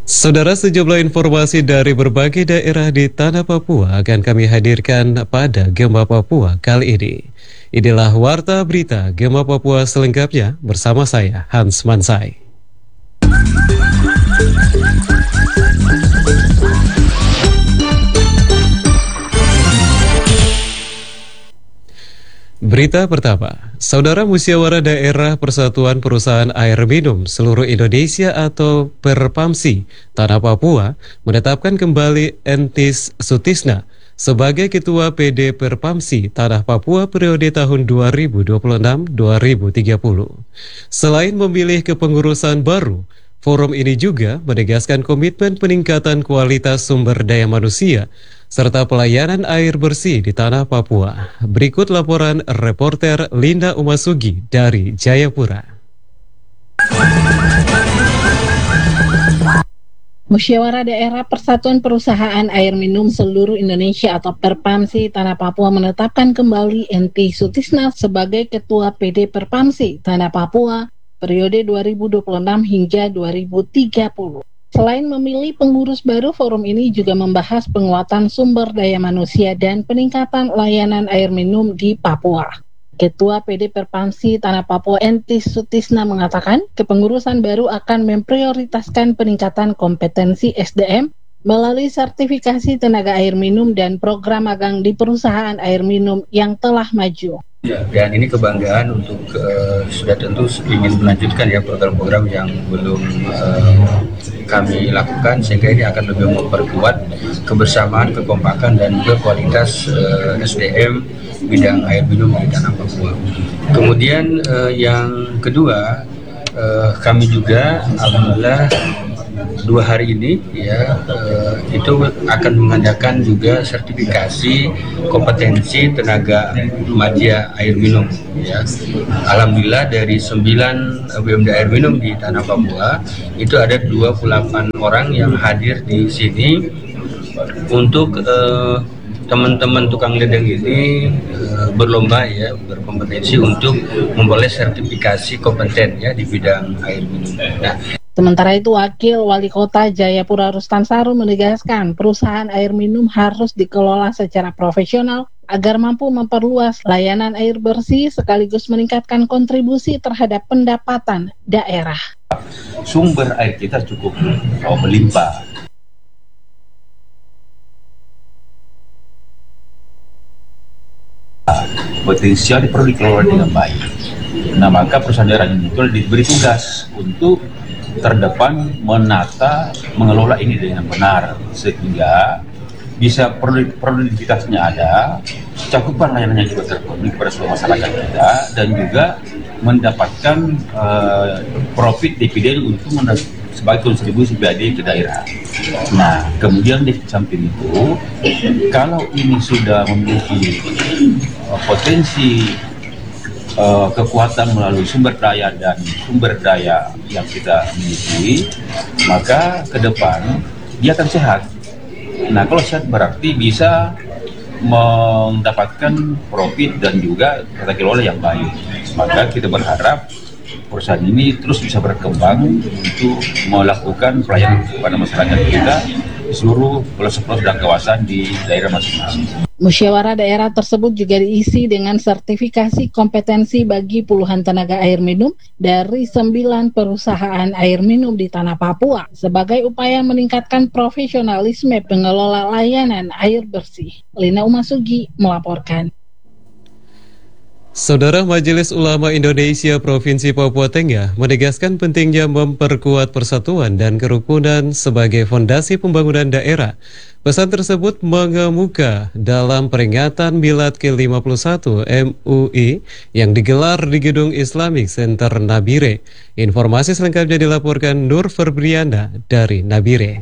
Saudara, sejumlah informasi dari berbagai daerah di tanah Papua akan kami hadirkan pada Gema Papua kali ini. Inilah Warta Berita Gema Papua selengkapnya bersama saya, Hans Mansai. Berita pertama, Saudara, Musyawarah Daerah Persatuan Perusahaan Air Minum Seluruh Indonesia atau Perpamsi Tanah Papua menetapkan kembali Entis Sutisna sebagai Ketua PD Perpamsi Tanah Papua periode tahun 2026-2030. Selain memilih kepengurusan baru, forum ini juga menegaskan komitmen peningkatan kualitas sumber daya manusia serta pelayanan air bersih di tanah Papua. Berikut laporan reporter Linda Umasugi dari Jayapura. Musyawarah Daerah Persatuan Perusahaan Air Minum Seluruh Indonesia atau Perpamsi Tanah Papua menetapkan kembali Enti Sutisna sebagai Ketua PD Perpamsi Tanah Papua periode 2026 hingga 2030. Selain memilih pengurus baru, forum ini juga membahas penguatan sumber daya manusia dan peningkatan layanan air minum di Papua. Ketua PD Perpamsi Tanah Papua Entis Sutisna mengatakan, kepengurusan baru akan memprioritaskan peningkatan kompetensi SDM melalui sertifikasi tenaga air minum dan program magang di perusahaan air minum yang telah maju. Dan ini kebanggaan untuk sudah tentu ingin melanjutkan ya program-program yang belum kami lakukan, sehingga ini akan lebih memperkuat kebersamaan, kekompakan dan juga kualitas SDM bidang air minum di tanah Papua. Kemudian yang kedua, kami juga alhamdulillah 2 hari ini ya itu akan mengadakan juga sertifikasi kompetensi tenaga media air minum ya. Alhamdulillah dari 9 BUMD air minum di tanah Papua itu ada 28 orang yang hadir di sini untuk teman-teman tukang ledeng ini berlomba ya, berkompetensi untuk memperoleh sertifikasi kompeten ya di bidang air minum. Nah, sementara itu, Wakil Wali Kota Jayapura Rustan Saru menegaskan perusahaan air minum harus dikelola secara profesional agar mampu memperluas layanan air bersih sekaligus meningkatkan kontribusi terhadap pendapatan daerah. Sumber air kita cukup melimpah. Potensial perlu dikelola dengan baik. Nah, maka perusahaan daerah ini diberi tugas untuk terdepan menata, mengelola ini dengan benar sehingga bisa produktivitasnya ada, cakupan layanannya juga terpenuhi kepada seluruh masyarakat kita dan juga mendapatkan profit dividen untuk sebagai kontribusi BAD ke daerah. Nah, kemudian di samping itu, kalau ini sudah memiliki potensi kekuatan melalui sumber daya dan sumber daya yang kita miliki, maka ke depan dia akan sehat. Nah, kalau sehat berarti bisa mendapatkan profit dan juga tata kelola yang baik. Maka kita berharap perusahaan ini terus bisa berkembang untuk melakukan pelayanan kepada masyarakat kita di seluruh pelosok-pelosok dan kawasan di daerah masing-masing. Musyawarah daerah tersebut juga diisi dengan sertifikasi kompetensi bagi puluhan tenaga air minum dari 9 perusahaan air minum di tanah Papua sebagai upaya meningkatkan profesionalisme pengelola layanan air bersih. Lina Umasugi melaporkan. Saudara, Majelis Ulama Indonesia Provinsi Papua Tengah menegaskan pentingnya memperkuat persatuan dan kerukunan sebagai fondasi pembangunan daerah. Pesan tersebut mengemuka dalam peringatan Milad ke-51 MUI yang digelar di Gedung Islamic Center Nabire. Informasi selengkapnya dilaporkan Nur Febriana dari Nabire.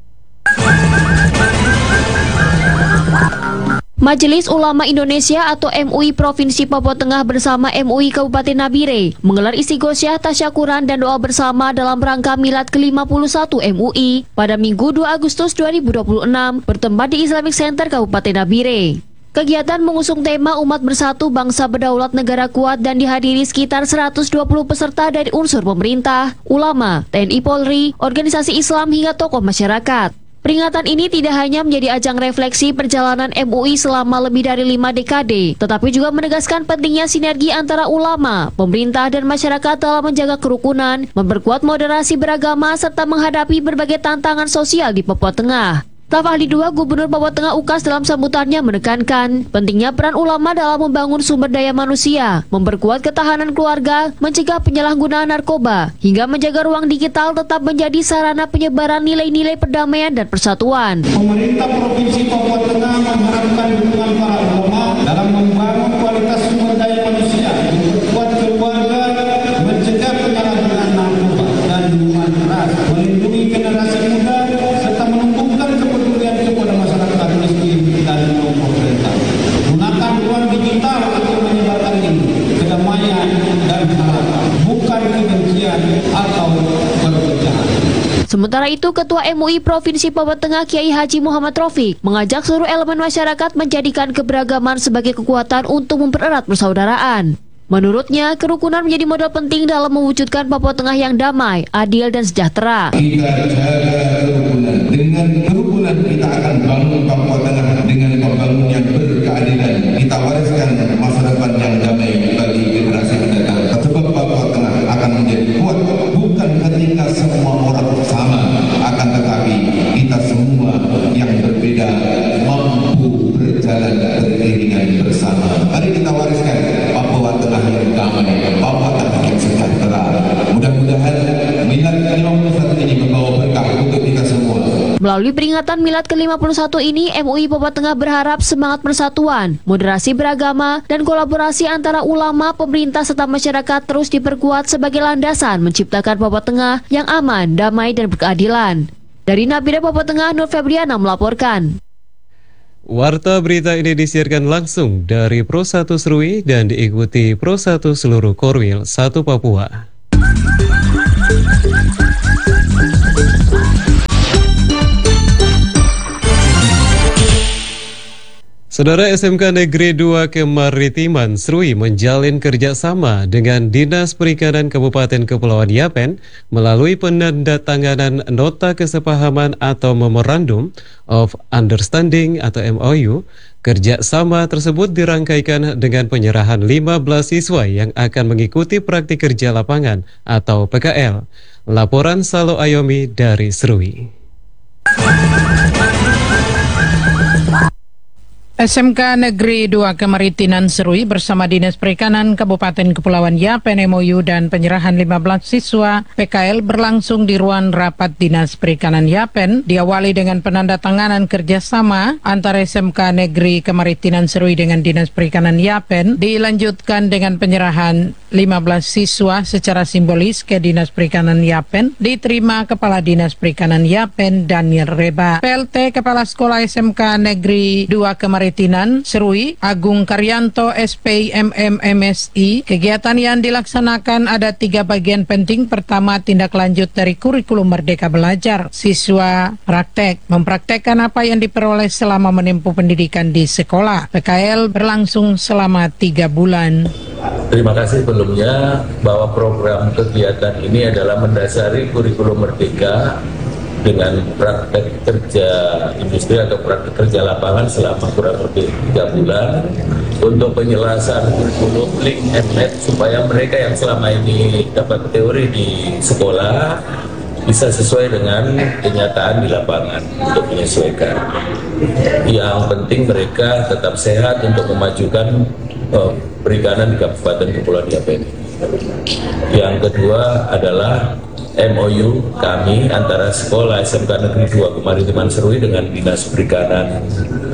Majelis Ulama Indonesia atau MUI Provinsi Papua Tengah bersama MUI Kabupaten Nabire menggelar istighosah, tasyakuran dan doa bersama dalam rangka Milad ke-51 MUI pada Minggu 2 Agustus 2026 bertempat di Islamic Center Kabupaten Nabire. Kegiatan mengusung tema Umat Bersatu Bangsa Berdaulat Negara Kuat dan dihadiri sekitar 120 peserta dari unsur pemerintah, ulama, TNI Polri, organisasi Islam hingga tokoh masyarakat. Peringatan ini tidak hanya menjadi ajang refleksi perjalanan MUI selama lebih dari 5 dekade, tetapi juga menegaskan pentingnya sinergi antara ulama, pemerintah, dan masyarakat dalam menjaga kerukunan, memperkuat moderasi beragama, serta menghadapi berbagai tantangan sosial di Papua Tengah. Staf Ahli 2 Gubernur Papua Tengah UKAS dalam sambutannya menekankan pentingnya peran ulama dalam membangun sumber daya manusia, memperkuat ketahanan keluarga, mencegah penyalahgunaan narkoba, hingga menjaga ruang digital tetap menjadi sarana penyebaran nilai-nilai perdamaian dan persatuan. Pemerintah Provinsi Papua Tengah mengharapkan dukungan para ulama dalam membangun kualitas sumber daya manusia, memperkuat keluarga, mencegah penyalahgunaan narkoba dan minuman keras, melindungi generasi muda, serta menumbuhkan kepedulian kepada masyarakat miskin dan kelompok rentan. Gunakan ruang digital untuk menyebarkan kedamaian dan harapan, bukan kebencian atau perpecahan. Sementara itu, Ketua MUI Provinsi Papua Tengah Kiai Haji Muhammad Taufik mengajak seluruh elemen masyarakat menjadikan keberagaman sebagai kekuatan untuk mempererat persaudaraan. Menurutnya, kerukunan menjadi modal penting dalam mewujudkan Papua Tengah yang damai, adil, dan sejahtera. Kita jaga kerukunan. Dengan kerukunan kita akan bangun Papua Tengah dengan pembangunan yang berkeadilan. Kita wariskan masa depan yang damai bagi generasi mendatang. Sebab Papua Tengah akan menjadi kuat bukan ketika semua orang sama, akan tetapi kita semua yang berbeda mampu berjalan beriringan bersama. Mari kita wariskan Papua Tengah yang damai, Papua Tengah yang sejahtera. Mudah-mudahan Milad ke-51 ini membawa berkah untuk kita semua. Melalui peringatan Milad ke-51 ini, MUI Papua Tengah berharap semangat persatuan, moderasi beragama, dan kolaborasi antara ulama, pemerintah, serta masyarakat terus diperkuat sebagai landasan menciptakan Papua Tengah yang aman, damai, dan berkeadilan. Dari Nabire Papua Tengah, Nur Febriana melaporkan. Warta berita ini disiarkan langsung dari Pro 1 Serui dan diikuti Pro 1 seluruh Korwil 1 Papua. Saudara, SMK Negeri 2 Kemaritiman Serui menjalin kerjasama dengan Dinas Perikanan Kabupaten Kepulauan Yapen melalui penandatanganan Nota Kesepahaman atau Memorandum of Understanding atau MOU. Kerjasama tersebut dirangkaikan dengan penyerahan 15 siswa yang akan mengikuti praktik kerja lapangan atau PKL. Laporan Salo Ayomi dari Serui. SMK Negeri 2 Kemaritiman Serui bersama Dinas Perikanan Kabupaten Kepulauan Yapen MOU dan penyerahan 15 siswa PKL berlangsung di ruang rapat Dinas Perikanan Yapen, diawali dengan penandatanganan kerjasama antara SMK Negeri Kemaritiman Serui dengan Dinas Perikanan Yapen, dilanjutkan dengan penyerahan 15 siswa secara simbolis ke Dinas Perikanan Yapen, diterima Kepala Dinas Perikanan Yapen Daniel Reba. PLT Kepala Sekolah SMK Negeri 2 Kemaritiman Serui Agung Karyanto SPMM MSI. Kegiatan yang dilaksanakan ada 3 bagian penting. Pertama, tindak lanjut dari kurikulum Merdeka Belajar. Siswa mempraktekkan apa yang diperoleh selama menempuh pendidikan di sekolah. PKL berlangsung selama 3 bulan. Terima kasih sebelumnya bahwa program kegiatan ini adalah mendasari kurikulum Merdeka dengan praktek kerja industri atau praktek kerja lapangan selama kurang lebih 3 bulan untuk penyelesaian kurikulum link MNet supaya mereka yang selama ini dapat teori di sekolah bisa sesuai dengan kenyataan di lapangan untuk menyesuaikan. Yang penting mereka tetap sehat untuk memajukan perikanan di Kabupaten Kepulauan Yapen. Yang kedua adalah MOU kami antara Sekolah SMK Negeri 2 Kemaritiman Serui dengan Dinas Perikanan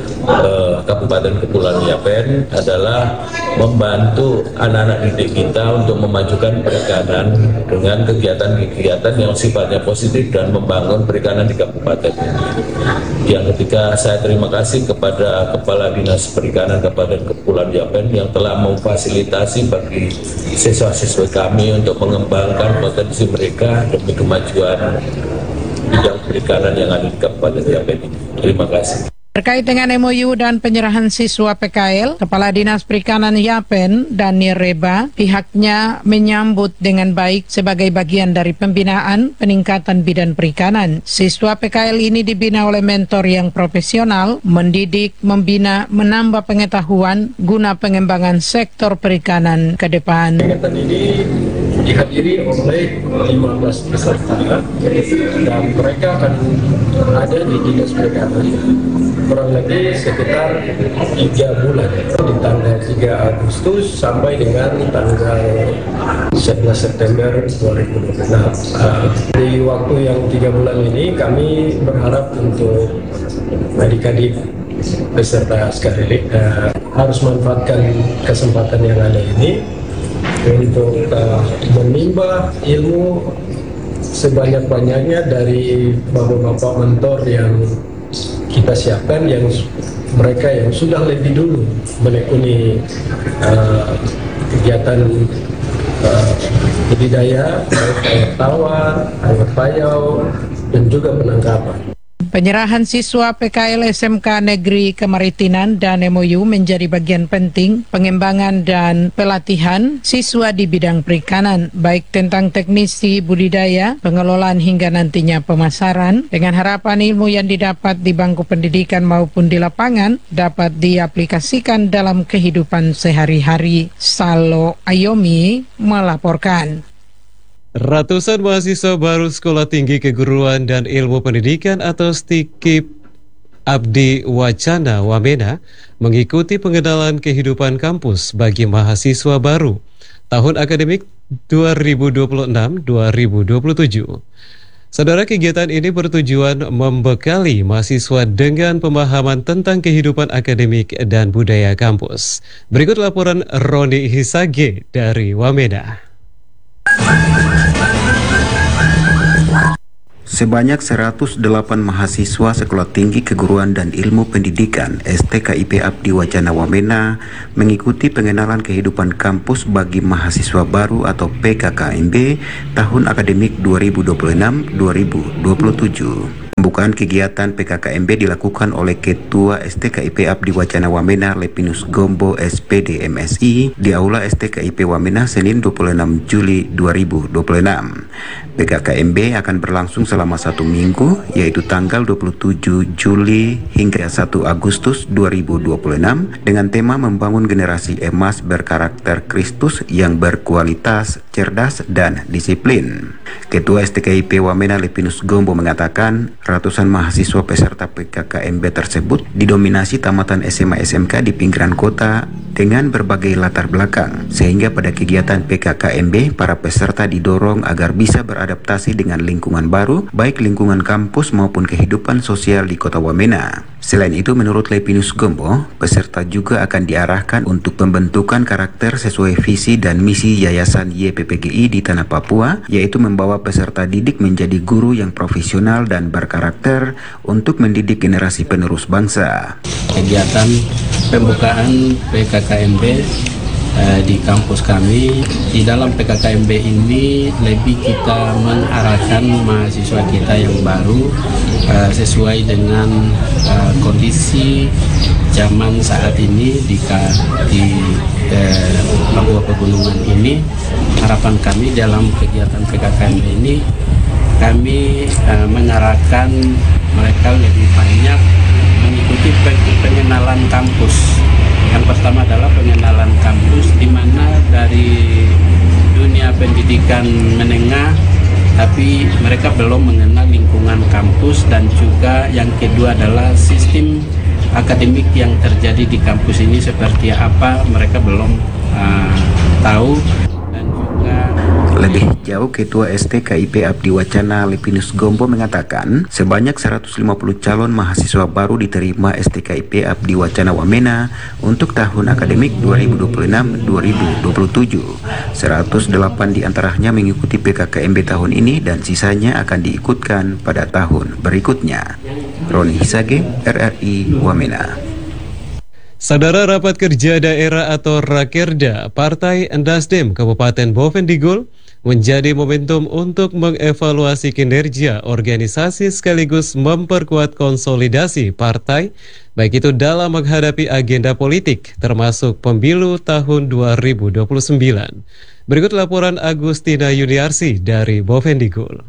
Kabupaten Kepulauan Yapen adalah membantu anak-anak didik kita untuk memajukan perikanan dengan kegiatan-kegiatan yang sifatnya positif dan membangun perikanan di kabupaten. Yang ketiga, saya terima kasih kepada Kepala Dinas Perikanan Kabupaten Kepulauan Yapen yang telah memfasilitasi bagi siswa-siswa kami untuk mengembangkan potensi mereka demi kemajuan bidang perikanan yang ada di Kabupaten Yapen ini. Terima kasih. Terkait dengan MOU dan penyerahan siswa PKL, Kepala Dinas Perikanan Yapen, Daniel Reba, pihaknya menyambut dengan baik sebagai bagian dari pembinaan peningkatan bidang perikanan. Siswa PKL ini dibina oleh mentor yang profesional, mendidik, membina, menambah pengetahuan guna pengembangan sektor perikanan ke depan. Kegiatan ini dihadiri oleh 15 peserta dan mereka akan ada di Dinas Perikanan kurang lebih sekitar 3 bulan di tanggal 3 Agustus sampai dengan tanggal 11 September 2026. Di waktu yang 3 bulan ini kami berharap untuk adik-adik peserta Skarelik harus manfaatkan kesempatan yang ada ini untuk menimba ilmu sebanyak-banyaknya dari bapak-bapak mentor yang kita siapkan, yang mereka yang sudah lebih dulu menekuni kegiatan budidaya, air tawar, air payau, dan juga penangkapan. Penyerahan siswa PKL SMK Negeri Kemaritinan dan MOU menjadi bagian penting pengembangan dan pelatihan siswa di bidang perikanan, baik tentang teknisi budidaya, pengelolaan hingga nantinya pemasaran, dengan harapan ilmu yang didapat di bangku pendidikan maupun di lapangan dapat diaplikasikan dalam kehidupan sehari-hari. Salo Ayomi melaporkan. Ratusan mahasiswa baru Sekolah Tinggi Keguruan dan Ilmu Pendidikan atau STIKIP Abdi Wacana Wamena mengikuti pengenalan kehidupan kampus bagi mahasiswa baru tahun akademik 2026-2027. Saudara, kegiatan ini bertujuan membekali mahasiswa dengan pemahaman tentang kehidupan akademik dan budaya kampus. Berikut laporan Roni Hisage dari Wamena. Sebanyak 108 mahasiswa Sekolah Tinggi Keguruan dan Ilmu Pendidikan STKIP Abdi Wacana Wamena mengikuti pengenalan kehidupan kampus bagi mahasiswa baru atau PKKMB tahun akademik 2026-2027. Pembukaan kegiatan PKKMB dilakukan oleh Ketua STKIP Abdi Wacana Wamena Lepinus Gombo SPD MSI di Aula STKIP Wamena Senin 26 Juli 2026. PKKMB akan berlangsung selama 1 minggu, yaitu tanggal 27 Juli hingga 1 Agustus 2026 dengan tema membangun generasi emas berkarakter Kristus yang berkualitas, cerdas, dan disiplin. Ketua STKIP Wamena Lepinus Gombo mengatakan ratusan mahasiswa peserta PKKMB tersebut didominasi tamatan SMA SMK di pinggiran kota dengan berbagai latar belakang, sehingga pada kegiatan PKKMB para peserta didorong agar bisa beradaptasi dengan lingkungan baru, baik lingkungan kampus maupun kehidupan sosial di kota Wamena. Selain itu, menurut Lepinus Gombo, peserta juga akan diarahkan untuk pembentukan karakter sesuai visi dan misi Yayasan YPPGI di Tanah Papua, yaitu membawa peserta didik menjadi guru yang profesional dan berkarakter untuk mendidik generasi penerus bangsa. Kegiatan pembukaan PKKMB di kampus kami, di dalam PKKMB ini lebih kita mengarahkan mahasiswa kita yang baru sesuai dengan kondisi zaman saat ini di Papua Pegunungan ini. Harapan kami dalam kegiatan PKKMB ini, kami mengarahkan mereka lebih banyak mengikuti pengenalan kampus. Yang pertama adalah pengenalan kampus, di mana dari dunia pendidikan menengah, tapi mereka belum mengenal lingkungan kampus, dan juga yang kedua adalah sistem akademik yang terjadi di kampus ini seperti apa, mereka belum tahu. Lebih jauh, Ketua STKIP Abdi Wacana Lepinus Gombo mengatakan sebanyak 150 calon mahasiswa baru diterima STKIP Abdi Wacana Wamena untuk tahun akademik 2026-2027. 108 diantaranya mengikuti PKKMB tahun ini dan sisanya akan diikutkan pada tahun berikutnya. Roni Hisage, RRI Wamena. Saudara, rapat kerja daerah atau Rakerda Partai Nasdem Kabupaten Bovendigul menjadi momentum untuk mengevaluasi kinerja organisasi sekaligus memperkuat konsolidasi partai, baik itu dalam menghadapi agenda politik termasuk pemilu tahun 2029. Berikut laporan Agustina Yuniarsi dari Bovendigul.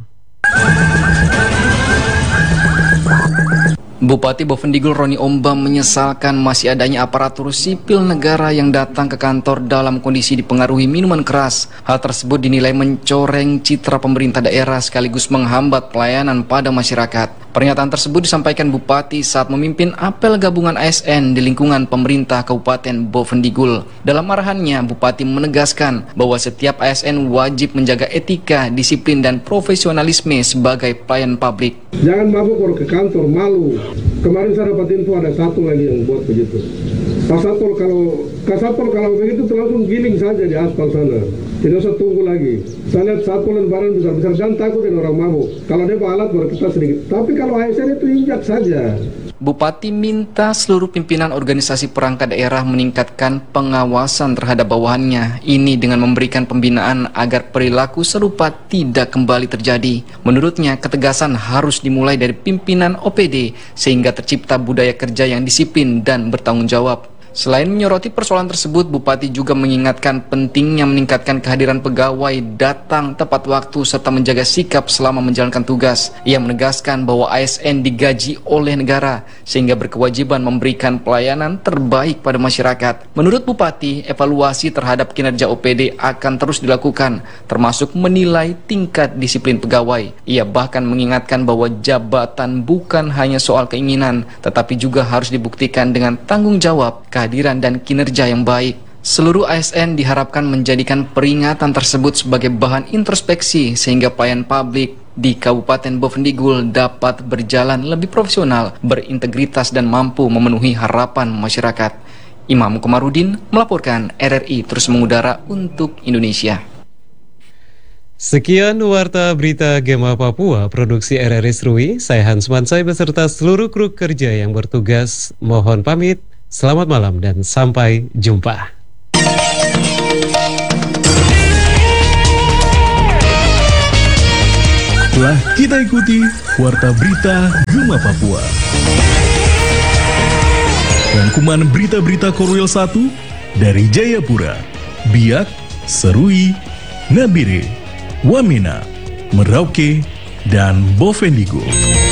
Bupati Bovendigul Roni Ombam menyesalkan masih adanya aparatur sipil negara yang datang ke kantor dalam kondisi dipengaruhi minuman keras. Hal tersebut dinilai mencoreng citra pemerintah daerah sekaligus menghambat pelayanan pada masyarakat. Pernyataan tersebut disampaikan Bupati saat memimpin apel gabungan ASN di lingkungan pemerintah Kabupaten Bovendigul. Dalam arahannya, Bupati menegaskan bahwa setiap ASN wajib menjaga etika, disiplin, dan profesionalisme sebagai pelayan publik. Jangan mabuk kalau ke kantor, malu. Kemarin saya dapat info ada satu lagi yang buat begitu. Kasatpol kalau begitu langsung giling saja di aspal sana. Tidak usah tunggu lagi. Saya lihat satpol lembaran besar-besar dan takut dengan orang mabuk. Kalau dia bawa alat baru kita sedikit. Tapi kalau ASN itu injak saja. Bupati minta seluruh pimpinan organisasi perangkat daerah meningkatkan pengawasan terhadap bawahannya. Ini dengan memberikan pembinaan agar perilaku serupa tidak kembali terjadi. Menurutnya, ketegasan harus dimulai dari pimpinan OPD sehingga tercipta budaya kerja yang disiplin dan bertanggung jawab. Selain menyoroti persoalan tersebut, Bupati juga mengingatkan pentingnya meningkatkan kehadiran pegawai datang tepat waktu serta menjaga sikap selama menjalankan tugas. Ia menegaskan bahwa ASN digaji oleh negara sehingga berkewajiban memberikan pelayanan terbaik pada masyarakat. Menurut Bupati, evaluasi terhadap kinerja OPD akan terus dilakukan, termasuk menilai tingkat disiplin pegawai. Ia bahkan mengingatkan bahwa jabatan bukan hanya soal keinginan, tetapi juga harus dibuktikan dengan tanggung jawab, kehadiran dan kinerja yang baik. Seluruh ASN diharapkan menjadikan peringatan tersebut sebagai bahan introspeksi sehingga pelayan publik di Kabupaten Bovendigul dapat berjalan lebih profesional, berintegritas dan mampu memenuhi harapan masyarakat. Imam Komarudin melaporkan, RRI terus mengudara untuk Indonesia. Sekian Warta Berita Gema Papua, produksi RRI Serui. Saya Hans Mansai beserta seluruh kru kerja yang bertugas mohon pamit. Selamat malam dan sampai jumpa. Telah kita ikuti Warta Berita Gema Papua. Rangkuman berita-berita Korwil 1 dari Jayapura, Biak, Serui, Nabire, Wamena, Merauke, dan Bovendigul.